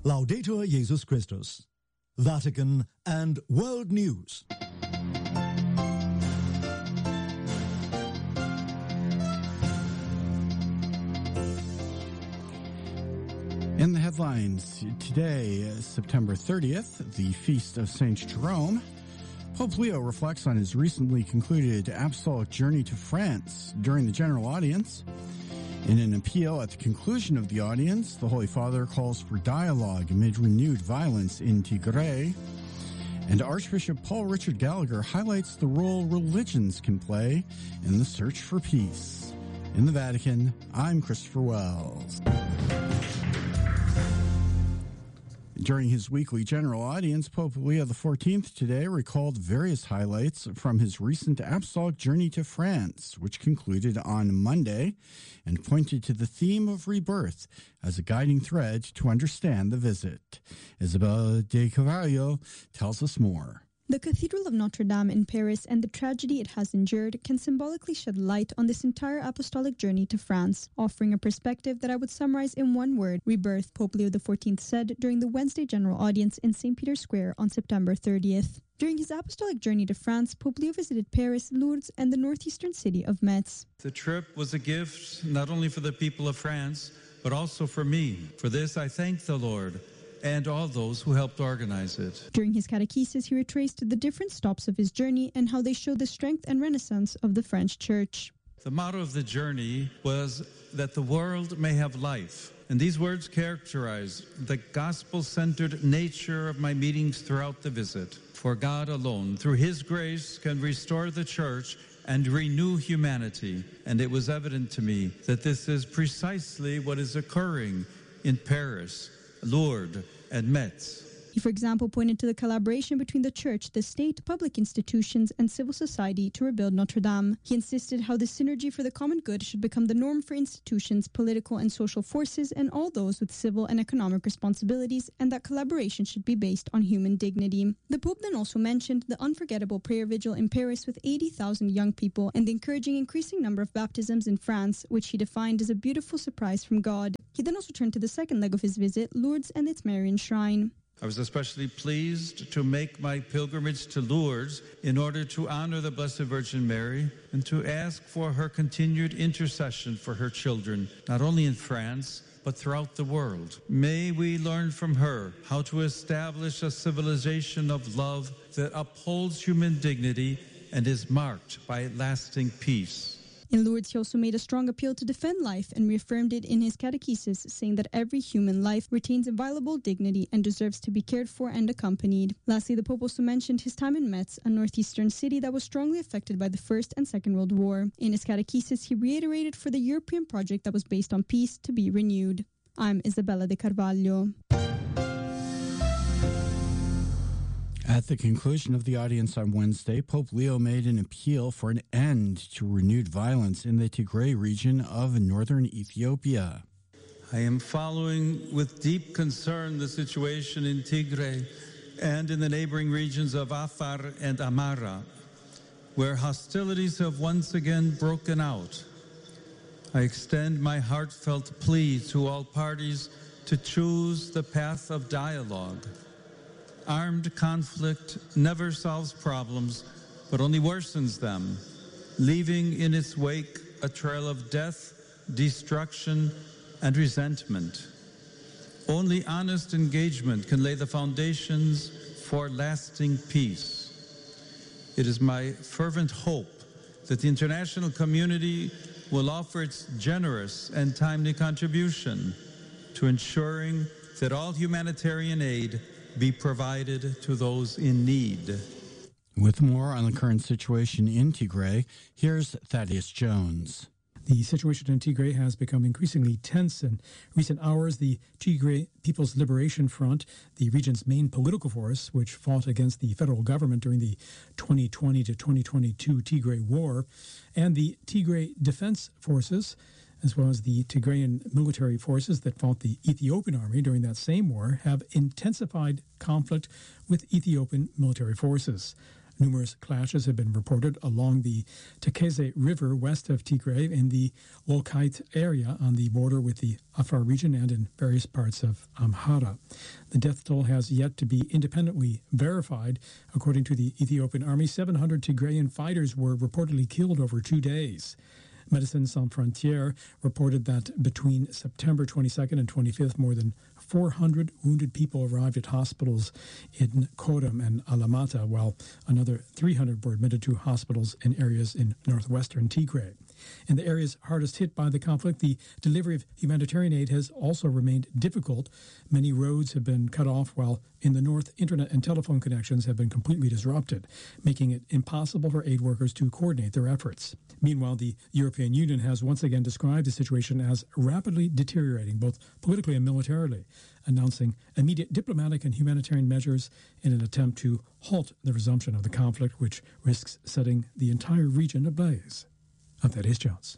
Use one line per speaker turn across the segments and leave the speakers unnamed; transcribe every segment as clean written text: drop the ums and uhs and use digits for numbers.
Laudetur Jesus Christus. Vatican and World News.
In the headlines today, September 30th, the feast of St. Jerome, Pope Leo reflects on his recently concluded apostolic journey to France during the general audience. In an appeal at the conclusion of the audience, the Holy Father calls for dialogue amid renewed violence in Tigray. And Archbishop Paul Richard Gallagher highlights the role religions can play in the search for peace. In the Vatican, I'm Christopher Wells. During his weekly general audience, Pope Leo XIV today recalled various highlights from his recent apostolic journey to France, which concluded on Monday, and pointed to the theme of rebirth as a guiding thread to understand the visit. Isabella de Carvalho tells us more.
The Cathedral of Notre Dame in Paris and the tragedy it has endured can symbolically shed light on this entire apostolic journey to France, offering a perspective that I would summarize in one word: rebirth, Pope Leo XIV said during the Wednesday general audience in St. Peter's Square on September 30th. During his apostolic journey to France, Pope Leo visited Paris, Lourdes, and the northeastern city of Metz.
The trip was a gift not only for the people of France, but also for me. For this, I thank the Lord and all those who helped organize it.
During his catechesis, he retraced the different stops of his journey and how they show the strength and renaissance of the French Church.
The motto of the journey was that the world may have life. And these words characterize the gospel-centered nature of my meetings throughout the visit. For God alone, through His grace, can restore the Church and renew humanity. And it was evident to me that this is precisely what is occurring in Paris, Lourdes, and Metz.
He, for example, pointed to the collaboration between the Church, the state, public institutions, and civil society to rebuild Notre Dame. He insisted how the synergy for the common good should become the norm for institutions, political and social forces, and all those with civil and economic responsibilities, and that collaboration should be based on human dignity. The Pope then also mentioned the unforgettable prayer vigil in Paris with 80,000 young people and the encouraging increasing number of baptisms in France, which he defined as a beautiful surprise from God. He then also turned to the second leg of his visit, Lourdes and its Marian shrine.
I was especially pleased to make my pilgrimage to Lourdes in order to honor the Blessed Virgin Mary and to ask for her continued intercession for her children, not only in France, but throughout the world. May we learn from her how to establish a civilization of love that upholds human dignity and is marked by lasting peace.
In Lourdes, he also made a strong appeal to defend life and reaffirmed it in his catechesis, saying that every human life retains inviolable dignity and deserves to be cared for and accompanied. Lastly, the Pope also mentioned his time in Metz, a northeastern city that was strongly affected by the First and Second World War. In his catechesis, he reiterated for the European project that was based on peace to be renewed. I'm Isabella de Carvalho.
At the conclusion of the audience on Wednesday, Pope Leo made an appeal for an end to renewed violence in the Tigray region of northern Ethiopia.
I am following with deep concern the situation in Tigray and in the neighboring regions of Afar and Amara, where hostilities have once again broken out. I extend my heartfelt plea to all parties to choose the path of dialogue. Armed conflict never solves problems, but only worsens them, leaving in its wake a trail of death, destruction, and resentment. Only honest engagement can lay the foundations for lasting peace. It is my fervent hope that the international community will offer its generous and timely contribution to ensuring that all humanitarian aid be provided to those in need.
With more on the current situation in Tigray, here's Thaddeus Jones.
The situation in Tigray has become increasingly tense. In recent hours, the Tigray People's Liberation Front, the region's main political force, which fought against the federal government during the 2020 to 2022 Tigray War, and the Tigray Defense Forces, as well as the Tigrayan military forces that fought the Ethiopian army during that same war, have intensified conflict with Ethiopian military forces. Numerous clashes have been reported along the Tekeze River west of Tigray in the Wolkait area on the border with the Afar region and in various parts of Amhara. The death toll has yet to be independently verified. According to the Ethiopian army, 700 Tigrayan fighters were reportedly killed over 2 days. Médecins Sans Frontières reported that between September 22nd and 25th, more than 400 wounded people arrived at hospitals in Korem and Alamata, while another 300 were admitted to hospitals in areas in northwestern Tigray. In the areas hardest hit by the conflict, the delivery of humanitarian aid has also remained difficult. Many roads have been cut off, while in the north, internet and telephone connections have been completely disrupted, making it impossible for aid workers to coordinate their efforts. Meanwhile, the European Union has once again described the situation as rapidly deteriorating, both politically and militarily, announcing immediate diplomatic and humanitarian measures in an attempt to halt the resumption of the conflict, which risks setting the entire region ablaze. That is Jones.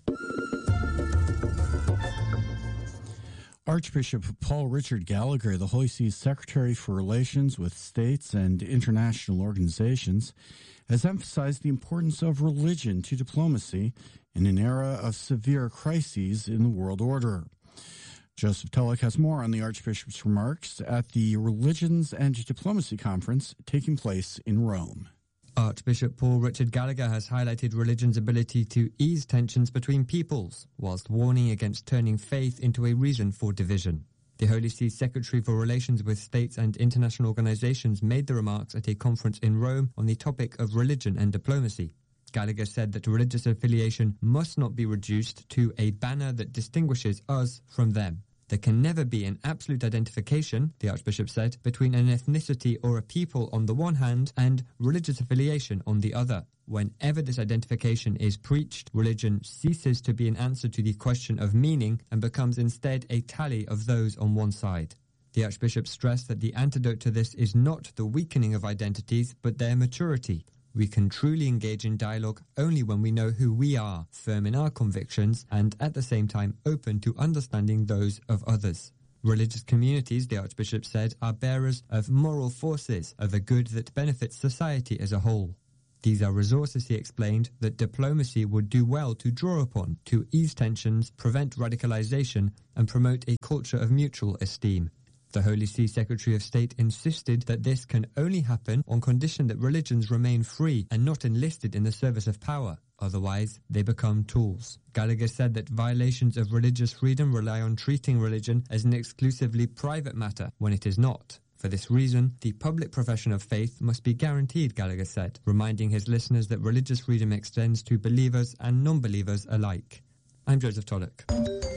Archbishop Paul Richard Gallagher, the Holy See's Secretary for Relations with States and International Organizations, has emphasized the importance of religion to diplomacy in an era of severe crises in the world order. Joseph Tulloch has more on the Archbishop's remarks at the Religions and Diplomacy Conference taking place in Rome.
Archbishop Paul Richard Gallagher has highlighted religion's ability to ease tensions between peoples, whilst warning against turning faith into a reason for division. The Holy See's Secretary for Relations with States and International Organizations made the remarks at a conference in Rome on the topic of religion and diplomacy. Gallagher said that religious affiliation must not be reduced to a banner that distinguishes us from them. There can never be an absolute identification, the Archbishop said, between an ethnicity or a people on the one hand and religious affiliation on the other. Whenever this identification is preached, religion ceases to be an answer to the question of meaning and becomes instead a tally of those on one side. The Archbishop stressed that the antidote to this is not the weakening of identities, but their maturity. We can truly engage in dialogue only when we know who we are, firm in our convictions, and at the same time open to understanding those of others. Religious communities, the Archbishop said, are bearers of moral forces, of a good that benefits society as a whole. These are resources, he explained, that diplomacy would do well to draw upon, to ease tensions, prevent radicalization, and promote a culture of mutual esteem. The Holy See Secretary of State insisted that this can only happen on condition that religions remain free and not enlisted in the service of power. Otherwise, they become tools. Gallagher said that violations of religious freedom rely on treating religion as an exclusively private matter when it is not. For this reason, the public profession of faith must be guaranteed, Gallagher said, reminding his listeners that religious freedom extends to believers and non-believers alike. I'm Joseph Tulloch.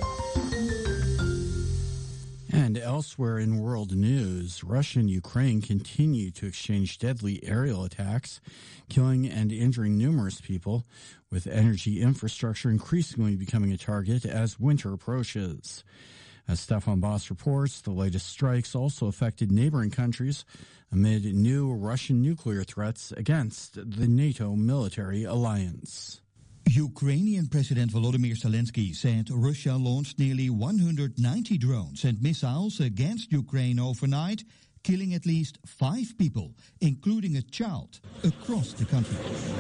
And elsewhere in world news, Russia and Ukraine continue to exchange deadly aerial attacks, killing and injuring numerous people, with energy infrastructure increasingly becoming a target as winter approaches. As Stefan Boss reports, the latest strikes also affected neighboring countries amid new Russian nuclear threats against the NATO military alliance.
Ukrainian President Volodymyr Zelensky said Russia launched nearly 190 drones and missiles against Ukraine overnight, killing at least 5 people, including a child, across the country.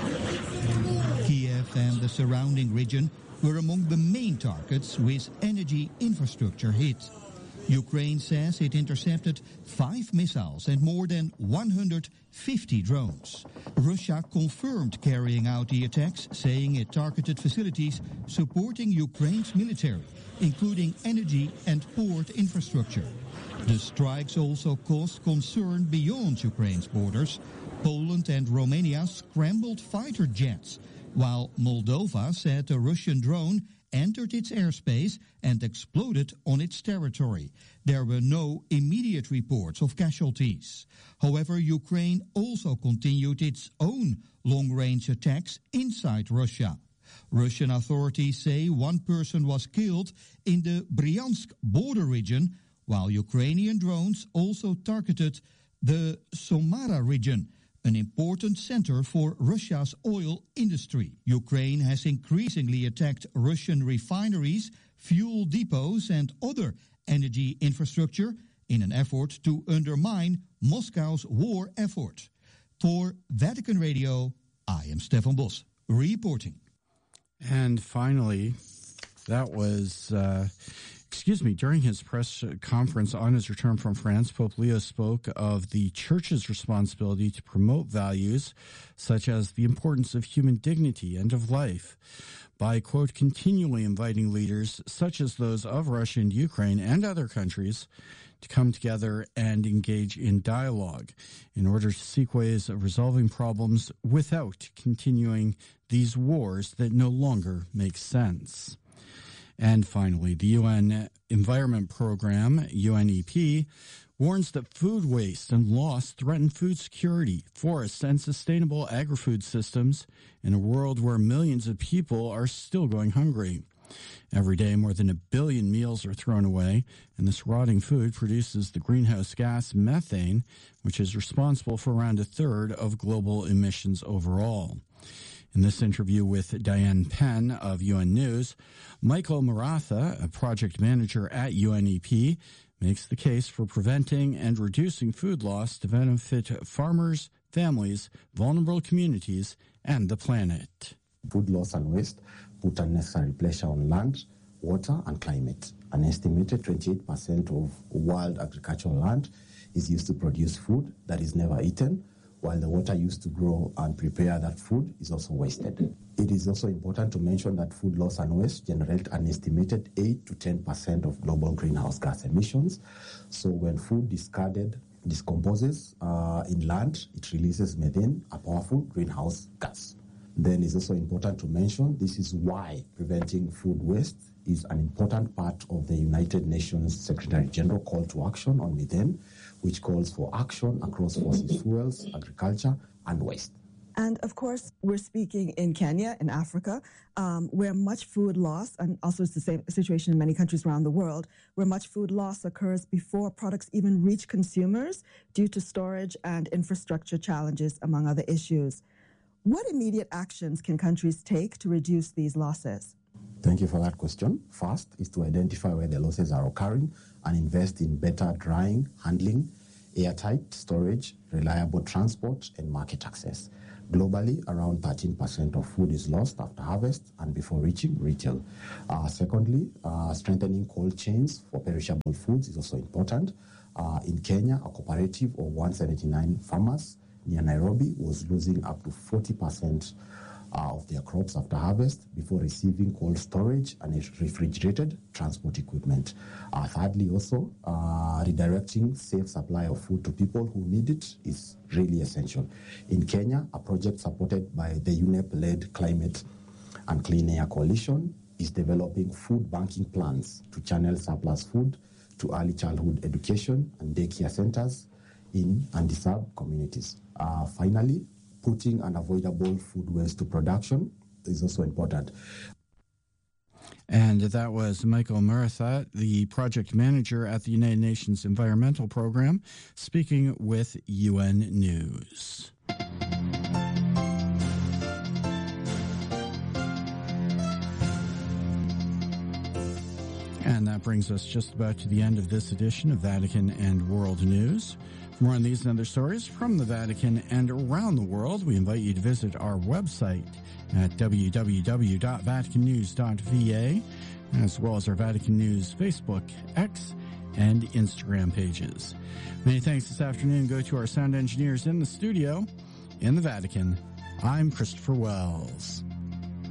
Kiev and the surrounding region were among the main targets with energy infrastructure hit. Ukraine says it intercepted 5 missiles and more than 150 drones. Russia confirmed carrying out the attacks, saying it targeted facilities supporting Ukraine's military, including energy and port infrastructure. The strikes also caused concern beyond Ukraine's borders. Poland and Romania scrambled fighter jets, while Moldova said a Russian drone entered its airspace and exploded on its territory. There were no immediate reports of casualties. However, Ukraine also continued its own long-range attacks inside Russia. Russian authorities say 1 person was killed in the Bryansk border region, while Ukrainian drones also targeted the Samara region, an important center for Russia's oil industry. Ukraine has increasingly attacked Russian refineries, fuel depots and other energy infrastructure in an effort to undermine Moscow's war effort. For Vatican Radio, I am Stefan Bos, reporting.
And finally, that was, during his press conference on his return from France, Pope Leo spoke of the Church's responsibility to promote values such as the importance of human dignity and of life by, quote, continually inviting leaders such as those of Russia and Ukraine and other countries to come together and engage in dialogue in order to seek ways of resolving problems without continuing these wars that no longer make sense. And finally, the UN Environment Program, UNEP, warns that food waste and loss threaten food security, forests, and sustainable agri-food systems in a world where millions of people are still going hungry. Every day, more than 1 billion meals are thrown away, and this rotting food produces the greenhouse gas methane, which is responsible for around a third of global emissions overall. In this interview with Diane Penn of UN News, Michael Maratha, a project manager at UNEP, makes the case for preventing and reducing food loss to benefit farmers, families, vulnerable communities, and the planet.
Food loss and waste put unnecessary pressure on land, water, and climate. An estimated 28% of world agricultural land is used to produce food that is never eaten, while the water used to grow and prepare that food is also wasted. It is also important to mention that food loss and waste generate an estimated 8 to 10% of global greenhouse gas emissions. So when food decomposes in land, it releases methane, a powerful greenhouse gas. Then it's also important to mention this is why preventing food waste is an important part of the United Nations Secretary General call to action on methane, which calls for action across fossil fuels, agriculture, and waste.
And of course, we're speaking in Kenya, in Africa, where much food loss, and also it's the same situation in many countries around the world, where much food loss occurs before products even reach consumers due to storage and infrastructure challenges, among other issues. What immediate actions can countries take to reduce these losses?
Thank you for that question. First is to identify where the losses are occurring and invest in better drying, handling, airtight storage, reliable transport, and market access. Globally, around 13% of food is lost after harvest and before reaching retail. Secondly, strengthening cold chains for perishable foods is also important. In Kenya, a cooperative of 179 farmers near Nairobi was losing up to 40% of their crops after harvest before receiving cold storage and refrigerated transport equipment. Thirdly, also, redirecting safe supply of food to people who need it is really essential. In Kenya, a project supported by the UNEP-led Climate and Clean Air Coalition is developing food banking plans to channel surplus food to early childhood education and daycare centers in undeserved communities. Finally, putting unavoidable food waste to production is also important.
And that was Michael Maratha, the project manager at the United Nations Environmental Program, speaking with UN News. And that brings us just about to the end of this edition of Vatican and World News. For more on these and other stories from the Vatican and around the world, we invite you to visit our website at www.vaticannews.va, as well as our Vatican News Facebook, X, and Instagram pages. Many thanks this afternoon go to our sound engineers in the studio. In the Vatican, I'm Christopher Wells.